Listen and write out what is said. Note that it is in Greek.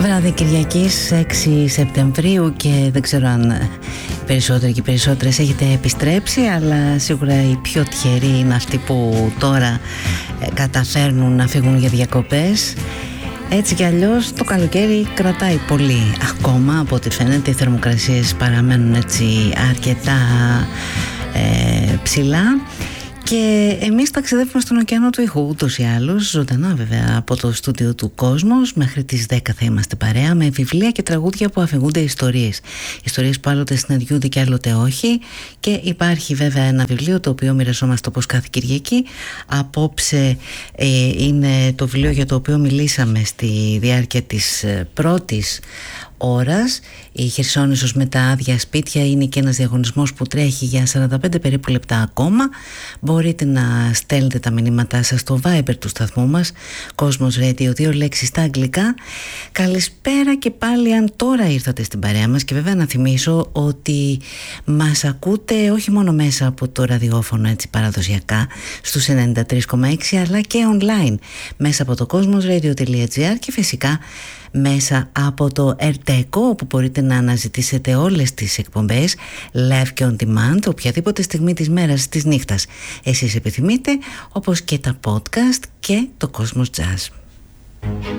Βράδυ Κυριακής 6 Σεπτεμβρίου και δεν ξέρω αν περισσότεροι και περισσότερες έχετε επιστρέψει, αλλά σίγουρα οι πιο τυχεροί είναι αυτοί που τώρα καταφέρνουν να φύγουν για διακοπές. Έτσι κι αλλιώς το καλοκαίρι κρατάει πολύ ακόμα, από ό,τι φαίνεται οι θερμοκρασίες παραμένουν έτσι αρκετά ψηλά. Και εμείς ταξιδεύουμε στον ωκεανό του ήχου ούτως ή άλλως, ζωντανά βέβαια από το στούντιο του Κόσμος. Μέχρι τις 10 θα είμαστε παρέα με βιβλία και τραγούδια που αφηγούνται ιστορίες. Ιστορίες που άλλοτε συναντιούνται και άλλοτε όχι. Και υπάρχει βέβαια ένα βιβλίο το οποίο μοιραζόμαστε όπως κάθε Κυριακή. Απόψε είναι το βιβλίο για το οποίο μιλήσαμε στη διάρκεια της πρώτης ώρας. Η Χερσόνησος με τα άδεια σπίτια είναι και ένας διαγωνισμός που τρέχει για 45 περίπου λεπτά ακόμα. Μπορείτε να στέλνετε τα μηνύματά σας στο Viber του σταθμού μας, Κόσμος Radio, 2 λέξεις στα αγγλικά. Καλησπέρα και πάλι αν τώρα ήρθατε στην παρέα μας, και βέβαια να θυμίσω ότι μας ακούτε όχι μόνο μέσα από το ραδιόφωνο έτσι παραδοσιακά στους 93,6, αλλά και online μέσα από το cosmosradio.gr και φυσικά μέσα από το RTECO, όπου μπορείτε να αναζητήσετε όλες τις εκπομπές live και on demand οποιαδήποτε στιγμή της μέρας, της νύχτας εσείς επιθυμείτε, όπως και τα podcast και το Cosmos Jazz.